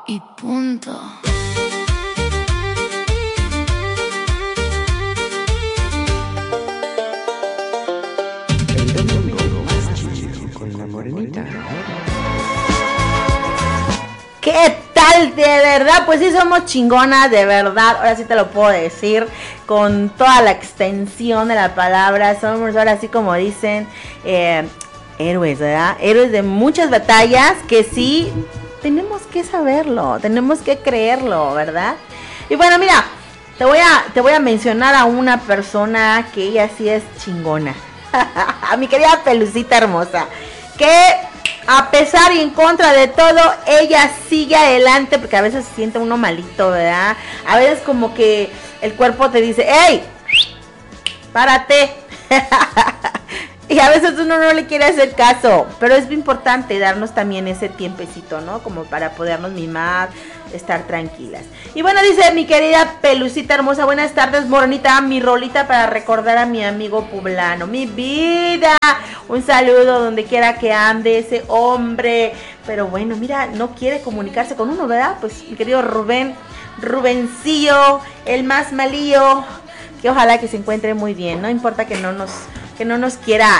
y punto. El domingo más chido con la morenita. ¿Qué tal? De verdad, pues sí somos chingonas, de verdad. Ahora sí te lo puedo decir con toda la extensión de la palabra. Somos ahora sí como dicen, héroes, ¿verdad? Héroes de muchas batallas que sí tenemos que saberlo, tenemos que creerlo, ¿verdad? Y bueno, mira, te voy a mencionar a una persona que ella sí es chingona. A mi querida Pelucita hermosa, que a pesar y en contra de todo, ella sigue adelante, porque a veces se siente uno malito, ¿verdad? A veces como que el cuerpo te dice, ¡ey! ¡Párate! Y a veces uno no le quiere hacer caso, pero es importante darnos también ese tiempecito, ¿no? Como para podernos mimar, estar tranquilas. Y bueno, dice mi querida Pelucita hermosa, buenas tardes, moronita, mi rolita para recordar a mi amigo poblano, mi vida. Un saludo donde quiera que ande ese hombre. Pero bueno, mira, no quiere comunicarse con uno, ¿verdad? Pues mi querido Rubencillo, el más malillo, que ojalá que se encuentre muy bien. No importa que no nos quiera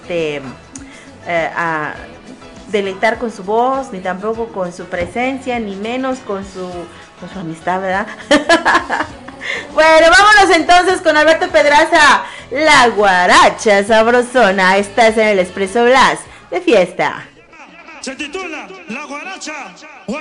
deleitar con su voz, ni tampoco con su presencia, ni menos con su amistad, ¿verdad? Bueno, vámonos entonces con Alberto Pedraza, la guaracha sabrosona. Estás en el Expreso Blas de fiesta. Se titula La Guaracha.